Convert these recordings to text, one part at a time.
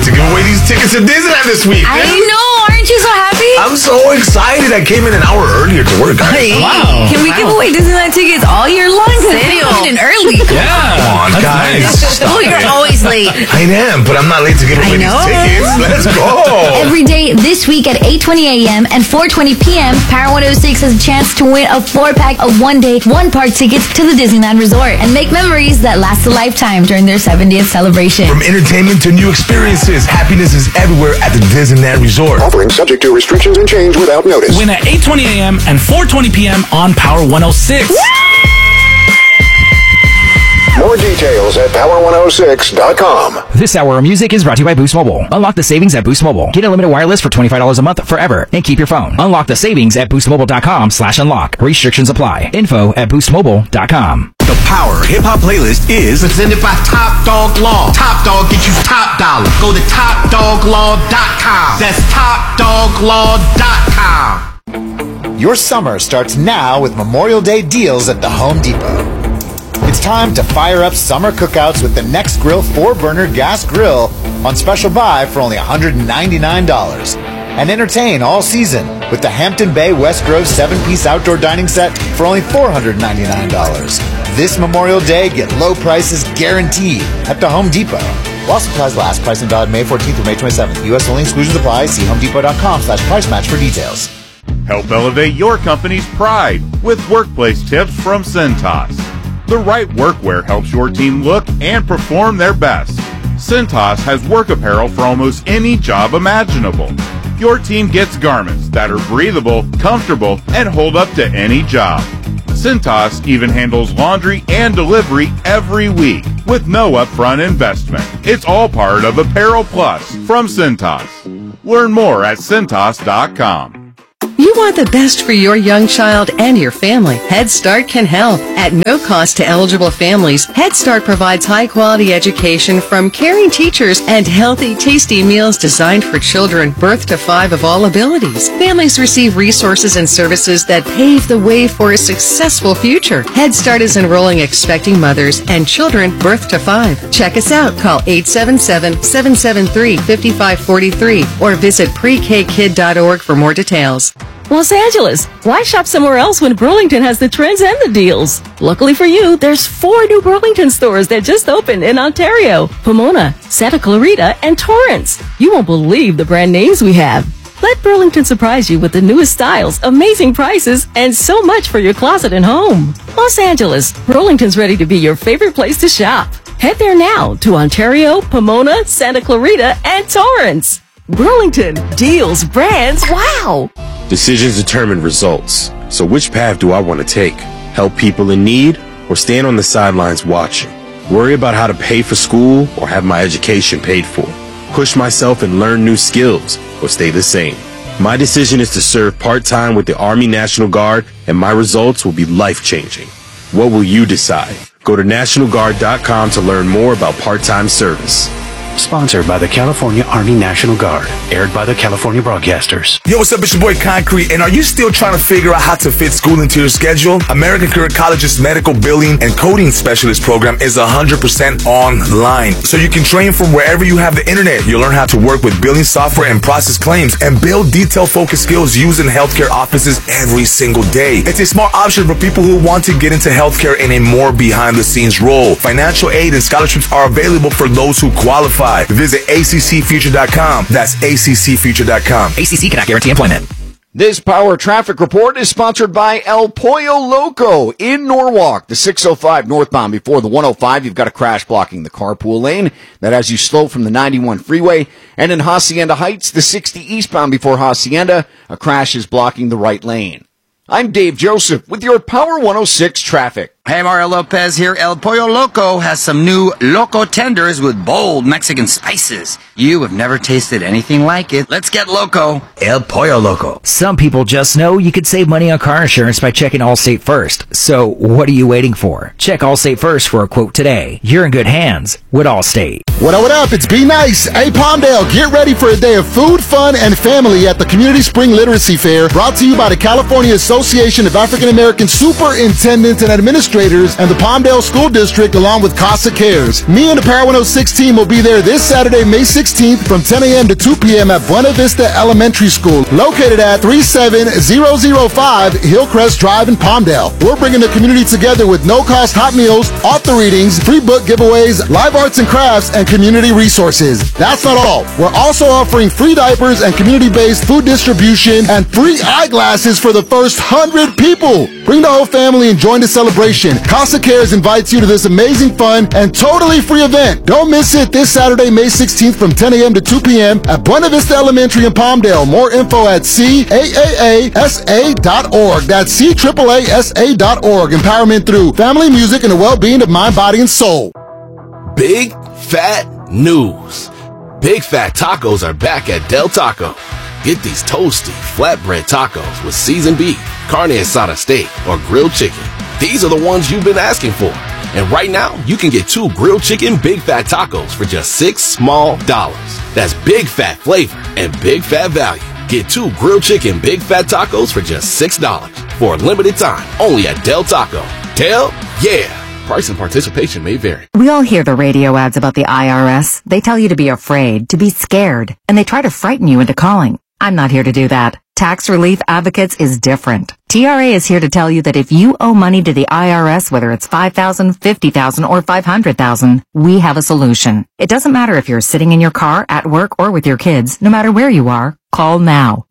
to give away these tickets to Disneyland this week. I know. Aren't you so happy? I'm so excited. I came in an hour earlier to work, guys. Hey, wow. Can we give away Disneyland tickets all year long? Serio. Coming in early. Yeah. Come on, guys. Nice. Oh, you're always late. I am, but I'm not late to give away these tickets. Let's go. Every day this week at 8:20 a.m. and 4:20 p.m., Power 106 has a chance to win a 4-pack of one-day, one-park tickets to the Disneyland Resort and make memories that last a lifetime during their 70th celebration. From entertainment to new experiences, happiness is everywhere at the Disneyland Resort. Offering subject to restrictions and change without notice. Win at 8:20 a.m. and 4:20 p.m. on Power 106. More details at power106.com. This hour of music is brought to you by Boost Mobile. Unlock the savings at Boost Mobile. Get unlimited wireless for $25 a month forever and keep your phone. Unlock the savings at boostmobile.com/unlock. Restrictions apply. Info at boostmobile.com. The Power Hip Hop Playlist is presented by Top Dog Law. Top Dog gets you top dollar. Go to TopDogLaw.com. That's TopDogLaw.com. Your summer starts now with Memorial Day deals at the Home Depot. It's time to fire up summer cookouts with the Next Grill 4-burner gas grill on special buy for only $199. And entertain all season with the Hampton Bay West Grove 7-piece outdoor dining set for only $499. This Memorial Day, get low prices guaranteed at the Home Depot. While supplies last, pricing valid May 14th through May 27th. U.S. only, exclusions apply. See homedepot.com/price match for details. Help elevate your company's pride with workplace tips from Cintas. The right workwear helps your team look and perform their best. Cintas has work apparel for almost any job imaginable. Your team gets garments that are breathable, comfortable, and hold up to any job. Cintas even handles laundry and delivery every week with no upfront investment. It's all part of Apparel Plus from Cintas. Learn more at Cintas.com. You want the best for your young child and your family. Head Start can help. At no cost to eligible families, Head Start provides high-quality education from caring teachers and healthy, tasty meals designed for children birth to 5 of all abilities. Families receive resources and services that pave the way for a successful future. Head Start is enrolling expecting mothers and children birth to 5. Check us out. Call 877-773-5543 or visit prekkid.org for more details. Los Angeles, why shop somewhere else when Burlington has the trends and the deals? Luckily for you, there's 4 new Burlington stores that just opened in Ontario, Pomona, Santa Clarita, and Torrance. You won't believe the brand names we have. Let Burlington surprise you with the newest styles, amazing prices, and so much for your closet and home. Los Angeles, Burlington's ready to be your favorite place to shop. Head there now to Ontario, Pomona, Santa Clarita, and Torrance. Burlington, deals, brands, wow! Decisions determine results. So which path do I want to take? Help people in need or stand on the sidelines watching? Worry about how to pay for school or have my education paid for? Push myself and learn new skills or stay the same? My decision is to serve part-time with the Army National Guard, and my results will be life-changing. What will you decide? Go to NationalGuard.com to learn more about part-time service. Sponsored by the California Army National Guard. Aired by the California Broadcasters. Yo, what's up? It's your boy Concrete. And are you still trying to figure out how to fit school into your schedule? American Career College's medical billing and coding specialist program is 100% online. So you can train from wherever you have the internet. You'll learn how to work with billing software and process claims and build detail-focused skills used in healthcare offices every single day. It's a smart option for people who want to get into healthcare in a more behind-the-scenes role. Financial aid and scholarships are available for those who qualify. Visit ACCfuture.com. That's ACCfuture.com. ACC cannot guarantee employment. This Power Traffic Report is sponsored by El Pollo Loco in Norwalk. The 605 northbound before the 105, you've got a crash blocking the carpool lane. That has you slow from the 91 freeway. And in Hacienda Heights, the 60 eastbound before Hacienda, a crash is blocking the right lane. I'm Dave Joseph with your Power 106 traffic. Hey, Mario Lopez here. El Pollo Loco has some new Loco tenders with bold Mexican spices. You have never tasted anything like it. Let's get loco. El Pollo Loco. Some people just know you could save money on car insurance by checking Allstate first. So what are you waiting for? Check Allstate first for a quote today. You're in good hands with Allstate. What up? It's Be Nice. Hey, Palmdale, get ready for a day of food, fun, and family at the Community Spring Literacy Fair, brought to you by the California Association of African American Superintendents and Administrators administrators, and the Palmdale School District, along with Casa Cares. Me and the Power 106 team will be there this Saturday, May 16th from 10 a.m. to 2 p.m. at Buena Vista Elementary School, located at 37005 Hillcrest Drive in Palmdale. We're bringing the community together with no-cost hot meals, author readings, free book giveaways, live arts and crafts, and community resources. That's not all. We're also offering free diapers and community-based food distribution and free eyeglasses for the first 100 people. Bring the whole family and join the celebration. Casa Cares invites you to this amazing, fun, and totally free event. Don't miss it this Saturday, May 16th from 10 a.m. to 2 p.m. at Buena Vista Elementary in Palmdale. More info at CAASA.org. That's CAASA.org. Empowerment through family, music, and the well-being of mind, body, and soul. Big fat news. Big Fat Tacos are back at Del Taco. Get these toasty, flatbread tacos with seasoned beef, carne asada steak, or grilled chicken. These are the ones you've been asking for. And right now, you can get 2 grilled chicken Big Fat Tacos for just $6 small. That's big fat flavor and big fat value. Get 2 grilled chicken Big Fat Tacos for just $6 for a limited time only at Del Taco. Del, yeah. Price and participation may vary. We all hear the radio ads about the IRS. They tell you to be afraid, to be scared, and they try to frighten you into calling. I'm not here to do that. Tax Relief Advocates is different. TRA is here to tell you that if you owe money to the IRS, whether it's $5,000, $50,000, or $500,000, we have a solution. It doesn't matter if you're sitting in your car, at work, or with your kids. No matter where you are, call now.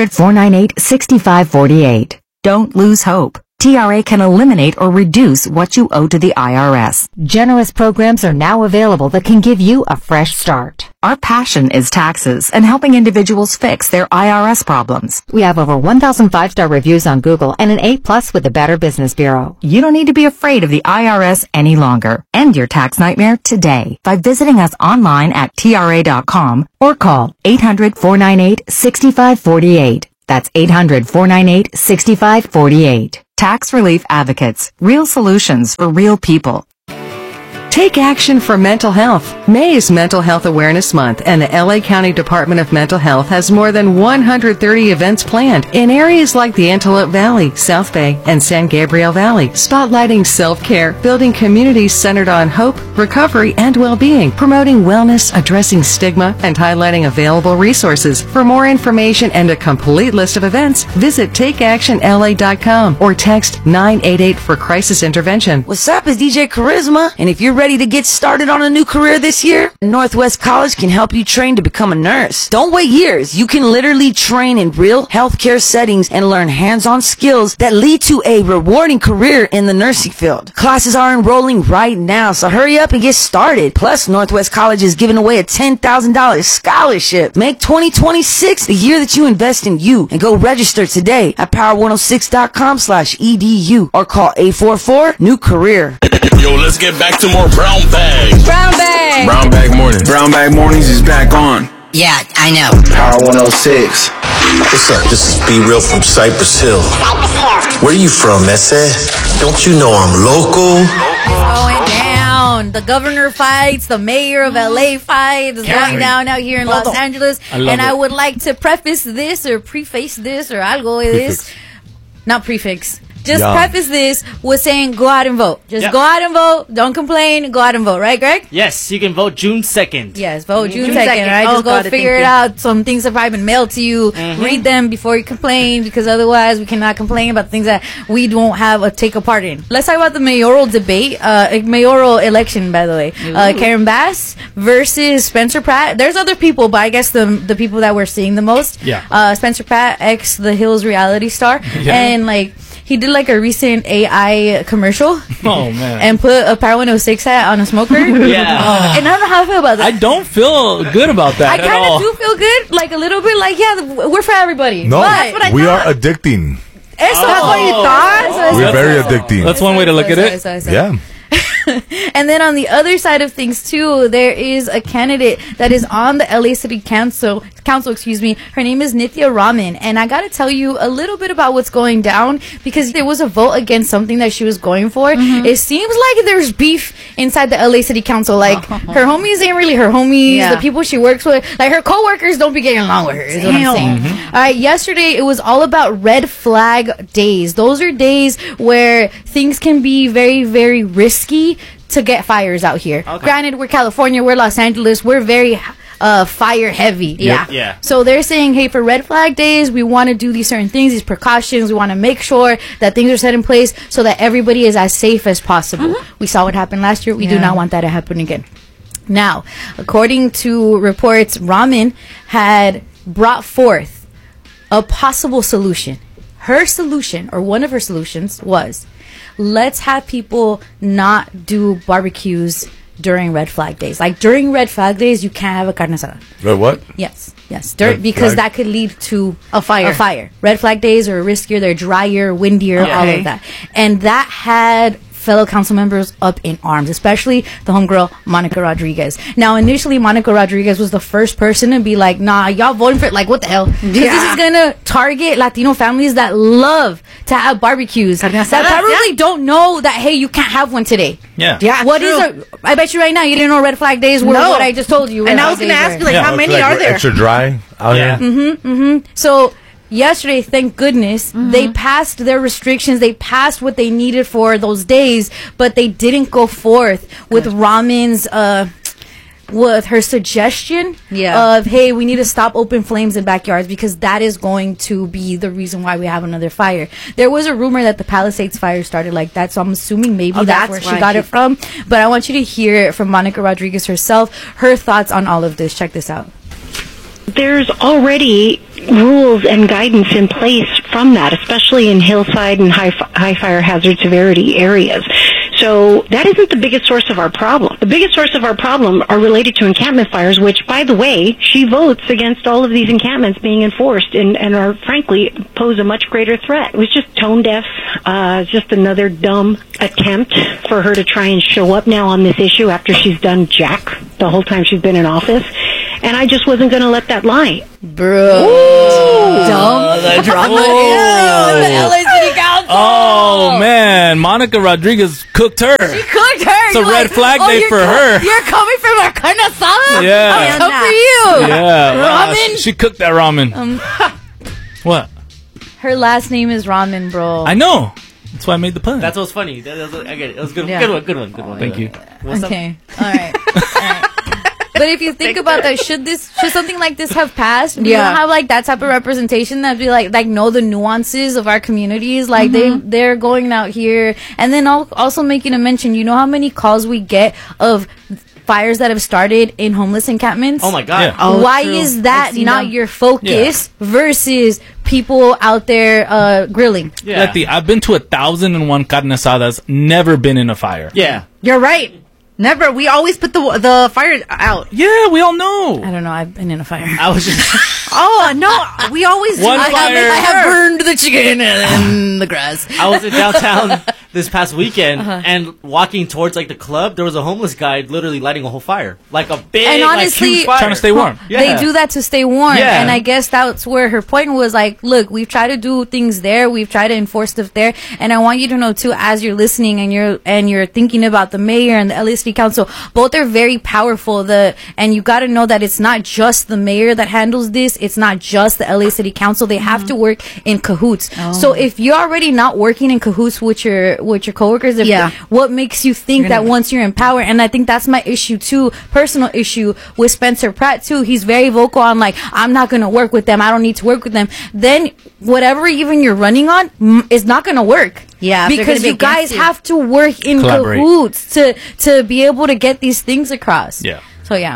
800-498-6548. Don't lose hope. TRA can eliminate or reduce what you owe to the IRS. Generous programs are now available that can give you a fresh start. Our passion is taxes and helping individuals fix their IRS problems. We have over 1,000 5-star reviews on Google and an A+ with the Better Business Bureau. You don't need to be afraid of the IRS any longer. End your tax nightmare today by visiting us online at TRA.com or call 800-498-6548. That's 800-498-6548. Tax Relief Advocates. Real solutions for real people. Take action for mental health. May is Mental Health Awareness Month, and the LA County Department of Mental Health has more than 130 events planned in areas like the Antelope Valley, South Bay, and San Gabriel Valley, spotlighting self-care, building communities centered on hope, recovery, and well-being, promoting wellness, addressing stigma, and highlighting available resources. For more information and a complete list of events, visit takeactionla.com or text 988 for crisis intervention. What's up? It's DJ Charisma, and if you're ready to get started on a new career this year, Northwest College can help you train to become a nurse. Don't wait years. You can literally train in real healthcare settings and learn hands-on skills that lead to a rewarding career in the nursing field. Classes are enrolling right now, so hurry up and get started. Plus, Northwest College is giving away a $10,000 scholarship. Make 2026 the year that you invest in you, and go register today at power106.com/edu or call 844-NEW-CAREER. Yo, let's get back to more Brown Bag. Brown Bag. Brown Bag Mornings. Brown Bag Mornings is back on. Yeah, I know. Power 106. What's up? This is B Real from Cypress Hill. Where you from, Messe? Don't you know I'm local? It's going down. The governor fights, the mayor of LA fights. It's going down out here in Los Angeles. I would like to preface this or preface this or algo de this. Not prefix. Just preface this with saying go out and vote. Just go out and vote. Don't complain. Go out and vote. Right, Greg? Yes, you can vote June 2nd. Yes, vote June 2nd. Right? Just go figure it out. Some things have probably been mailed to you. Read them before you complain, because otherwise we cannot complain about things that we don't have a take a part in. Let's talk about the mayoral debate. Mayoral election, by the way. Karen Bass versus Spencer Pratt. There's other people, but I guess the people that we're seeing the most. Yeah. Spencer Pratt, ex The Hills reality star. Yeah. And like, he did like a recent AI commercial. Oh, man. And put a Power 106 hat on a smoker. Yeah. And I don't know how I feel about that. I don't feel good about that I kind of do feel good. Like a little bit like, yeah, we're for everybody. No, but that's what I we thought. are addicting. That's what you thought? We're very addicting. That's one way to look at it. Yeah. And then on the other side of things too, there is a candidate that is on the LA City Council, her name is Nithya Raman, and I gotta tell you a little bit about what's going down, because there was a vote against something that she was going for. It seems like there's beef inside the LA City Council. Like, her homies ain't really her homies. The people she works with, like her co-workers, don't be getting along with her, is what I'm saying. All right, yesterday it was all about red flag days. Those are days where things can be very, very risky to get fires out here. Granted, we're California, we're Los Angeles, we're very fire heavy. Yeah. So they're saying, hey, for red flag days, we want to do these certain things, these precautions. We want to make sure that things are set in place so that everybody is as safe as possible. We saw what happened last year. We do not want that to happen again. Now, according to reports, Raman had brought forth a possible solution. Her solution, or one of her solutions, was let's have people not do barbecues during red flag days. Like, during red flag days, you can't have a carne asada. What? Yes. Because that could lead to a fire. Red flag days are riskier, they're drier, windier, all of that. And that had fellow council members up in arms, especially the homegirl Monica Rodriguez. Now, initially, Monica Rodriguez was the first person to be like, nah, y'all voting for it, like, what the hell? Because this is gonna target Latino families that love to have barbecues, that probably don't know that, hey, you can't have one today. What is it? I bet you right now you didn't know red flag days were what I just told you. And I was gonna ask you, like, how many are there? Extra dry out here. So yesterday, thank goodness, they passed their restrictions. They passed what they needed for those days, but they didn't go forth with Raman's with her suggestion of, hey, we need to stop open flames in backyards, because that is going to be the reason why we have another fire. There was a rumor that the Palisades fire started like that, so I'm assuming maybe that's where she got it from. But I want you to hear it from Monica Rodriguez herself, her thoughts on all of this. Check this out. There's already rules and guidance in place from that, especially in hillside and high fire hazard severity areas. So that isn't the biggest source of our problem. The biggest source of our problem are related to encampment fires, which, by the way, she votes against all of these encampments being enforced and are, frankly, pose a much greater threat. It was just tone deaf, just another dumb attempt for her to try and show up now on this issue after she's done jack the whole time she's been in office. And I just wasn't going to let that lie. Bro. Dumb. The drama in the LA City Council. Oh, man. Monica Rodriguez cooked her. She cooked her. It's a red flag day for her. You're coming from our carne asada? Yeah. I'm come for you. Yeah. Ramen? She cooked that ramen. What? Her last name is Ramen, bro. I know. That's why I made the pun. That's what's funny. I get it. It was good. Yeah. Good one. Thank you. Okay. All right. But if you think about that, should something like this have passed? We don't have like that type of representation that be like know the nuances of our communities. Like they're going out here, and then also making a mention. You know how many calls we get of fires that have started in homeless encampments? Oh my God! Yeah. Oh, why is that not your focus versus people out there grilling? Yeah. Letty, I've been to 1,001 carne asadas. Never been in a fire. Yeah, you're right. Never. We always put the fire out. Yeah, we all know. I don't know. I've been in a fire. I was just. Oh no, we always. One fire. I have burned the chicken in the grass. I was in downtown this past weekend, and walking towards like the club, there was a homeless guy literally lighting a whole fire, like a big, and honestly, like, huge fire. Trying to stay warm. They do that to stay warm, Yeah. and I guess that's where her point was. Like, look, we've tried to do things there, we've tried to enforce stuff there, and I want you to know too, as you're listening and you're thinking about the mayor and the LA City Council, both are very powerful. And you got to know that it's not just the mayor that handles this. It's not just the LA City Council. They have to work in cahoots. So if you're already not working in cahoots with your coworkers, what makes you think that once you're in power? And I think that's my issue too, personal issue with Spencer Pratt too. He's very vocal on like, I'm not going to work with them. I don't need to work with them. Then whatever even you're running on is not going to work. Yeah, because you guys have to work in cahoots to be able to get these things across. Yeah. So yeah, but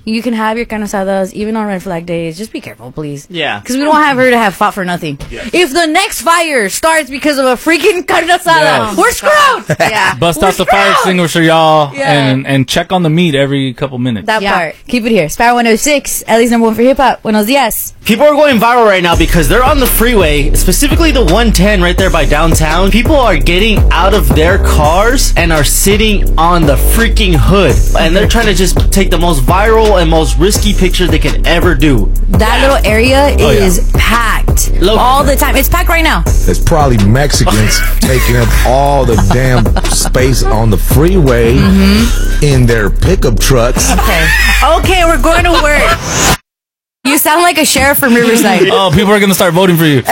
You can have your carne asadas even on red flag days. Just be careful, please. Yeah. Because we don't have her to have fought for nothing. Yeah. If the next fire starts because of a freaking carne asada, we're screwed. Yeah. Bust out the fire extinguisher, y'all, Yeah. and check on the meat every couple minutes. That part. Keep it here. Sparrow 106, LA's number one for hip hop. Buenos dias. People are going viral right now because they're on the freeway, specifically the 110 right there by downtown. People are getting out of their cars and are sitting on the freaking hood. And they're trying to just take the most viral and most risky picture they can ever do. That little area is packed all the time. It's packed right now. There's probably Mexicans taking up all the damn space on the freeway in their pickup trucks. Okay, we're going to work. You sound like a sheriff from Riverside. Oh, people are going to start voting for you.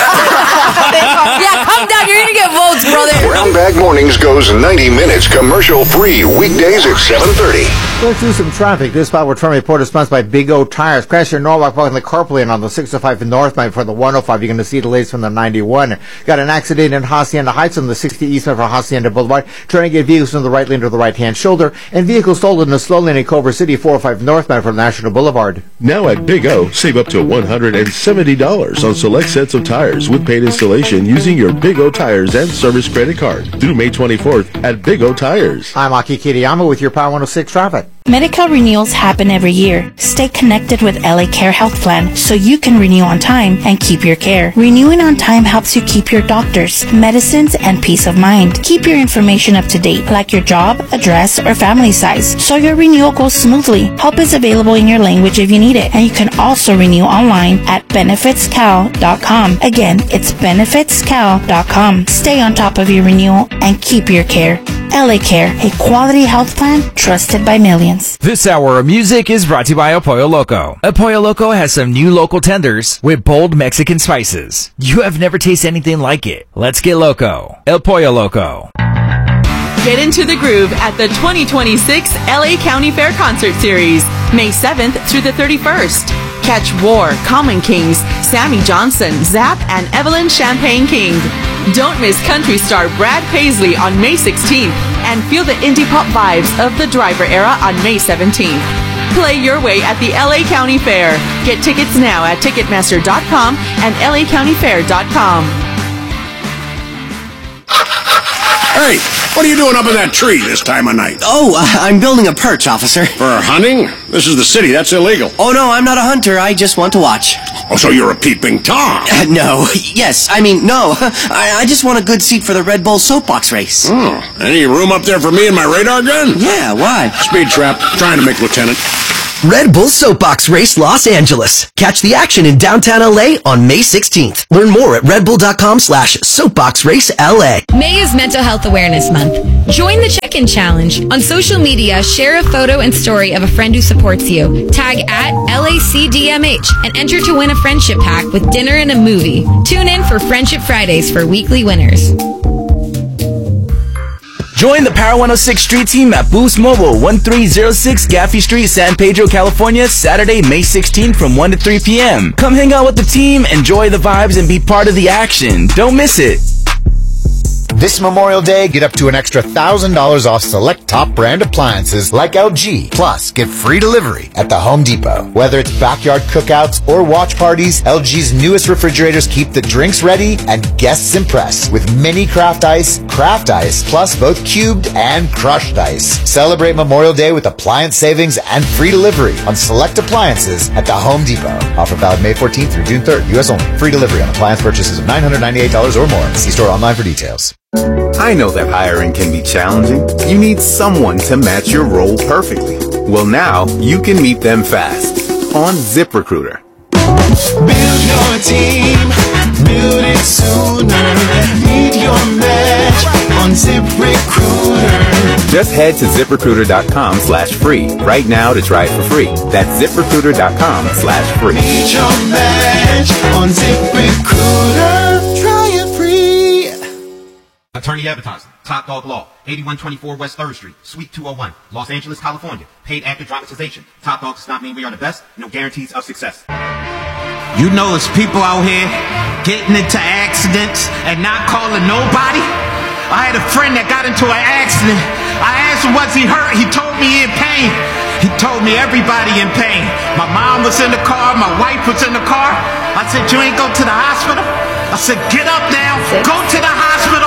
Yeah, calm down. You're going to get votes, brother. Brown Bag Mornings goes 90 minutes commercial-free weekdays at 7:30. Let's do some traffic. This spot we're trying to report is sponsored by Big O Tires. Crash in Norwalk, blocking the carpool lane on the 605 northbound for the 105. You're going to see delays from the 91. Got an accident in Hacienda Heights on the 60 eastbound for Hacienda Boulevard. Trying to get vehicles from the right lane to the right-hand shoulder. And vehicles stolen in the slow lane in Culver City, 405 northbound from National Boulevard. Now at Big O, save up to $170 on select sets of tires with paid installation using your Big O Tires and Service Credit Card through May 24th at Big O Tires. I'm Aki Kiriyama with your Power 106 traffic. Medical renewals happen every year. Stay connected with LA Care Health Plan so you can renew on time and keep your care. Renewing on time helps you keep your doctors, medicines, and peace of mind. Keep your information up to date, like your job, address, or family size, so your renewal goes smoothly. Help is available in your language if you need it, and you can also renew online at benefitscal.com. Again, it's benefitscal.com. Stay on top of your renewal and keep your care. LA Care, a quality health plan trusted by millions. This hour of music is brought to you by El Pollo Loco. El Pollo Loco has some new local tenders with bold Mexican spices. You have never tasted anything like it. Let's get loco. El Pollo Loco. Get into the groove at the 2026 LA County Fair Concert Series, May 7th through the 31st. Catch War, Common Kings, Sammy Johnson, Zapp, and Evelyn Champagne King. Don't miss country star Brad Paisley on May 16th and feel the indie pop vibes of the Driver era on May 17th. Play your way at the LA County Fair. Get tickets now at Ticketmaster.com and LACountyFair.com. Hey, what are you doing up in that tree this time of night? Oh, I'm building a perch, officer. For hunting? This is the city. That's illegal. Oh, no, I'm not a hunter. I just want to watch. Oh, so you're a peeping Tom? No. Yes, I mean, no. I just want a good seat for the Red Bull soapbox race. Oh, any room up there for me and my radar gun? Yeah, why? Speed trap. Trying to make lieutenant. Red Bull Soapbox Race Los Angeles. Catch the action in downtown LA on May 16th. Learn more at redbull.com/soapboxraceLA. May is Mental Health Awareness Month. Join the Check-In Challenge. On social media, share a photo and story of a friend who supports you. Tag at LACDMH and enter to win a friendship pack with dinner and a movie. Tune in for Friendship Fridays for weekly winners. Join the Power 106 Street Team at Boost Mobile, 1306 Gaffey Street, San Pedro, California, Saturday, May 16th from 1 to 3 p.m. Come hang out with the team, enjoy the vibes, and be part of the action. Don't miss it. This Memorial Day, get up to an extra $1,000 off select top brand appliances like LG. Plus, get free delivery at the Home Depot. Whether it's backyard cookouts or watch parties, LG's newest refrigerators keep the drinks ready and guests impressed with mini craft ice, plus both cubed and crushed ice. Celebrate Memorial Day with appliance savings and free delivery on select appliances at the Home Depot. Offer valid May 14th through June 3rd, U.S. only. Free delivery on appliance purchases of $998 or more. See store online for details. I know that hiring can be challenging. You need someone to match your role perfectly. Well, now you can meet them fast on ZipRecruiter. Build your team, build it sooner. Meet your match on ZipRecruiter. Just head to ZipRecruiter.com/free right now to try it for free. That's ZipRecruiter.com/free. Meet your match on ZipRecruiter. Try it free. Attorney Advertising, Top Dog Law, 8124 West 3rd Street, Suite 201, Los Angeles, California. Paid actor dramatization. Top Dog does not mean we are the best. No guarantees of success. You know there's people out here getting into accidents and not calling nobody. I had a friend that got into an accident. I asked him, was he hurt? He told me he in pain. told me everybody in pain. My mom was in the car, my wife was in the car. I said, you ain't go to the hospital? I said, get up now, go to the hospital.